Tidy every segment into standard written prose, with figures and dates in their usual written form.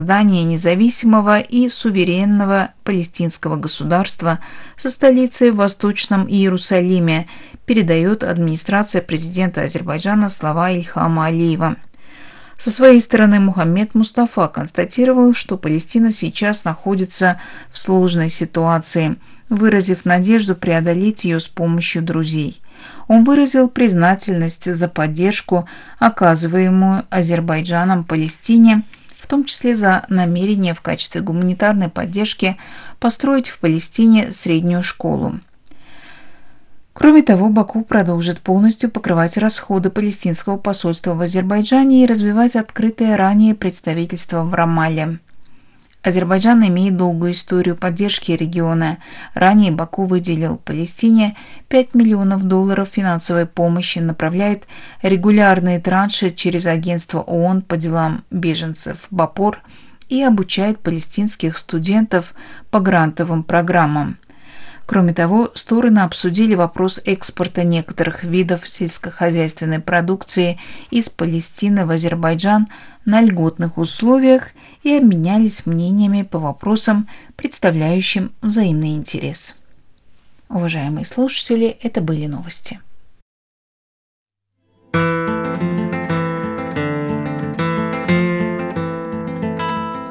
создания независимого и суверенного палестинского государства со столицей в Восточном Иерусалиме, передает администрация президента Азербайджана слова Ильхама Алиева. Со своей стороны Мухаммед Мустафа констатировал, что Палестина сейчас находится в сложной ситуации, выразив надежду преодолеть ее с помощью друзей. Он выразил признательность за поддержку, оказываемую Азербайджаном Палестине, в том числе за намерение в качестве гуманитарной поддержки построить в Палестине среднюю школу. Кроме того, Баку продолжит полностью покрывать расходы палестинского посольства в Азербайджане и развивать открытое ранее представительство в Рамалле. Азербайджан имеет долгую историю поддержки региона. Ранее Баку выделил Палестине $5 миллионов финансовой помощи, направляет регулярные транши через агентство ООН по делам беженцев БАПОР и обучает палестинских студентов по грантовым программам. Кроме того, стороны обсудили вопрос экспорта некоторых видов сельскохозяйственной продукции из Палестины в Азербайджан на льготных условиях и обменялись мнениями по вопросам, представляющим взаимный интерес. Уважаемые слушатели, это были новости.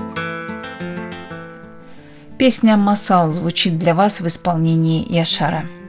Песня «Масал» звучит для вас в исполнении Яшара.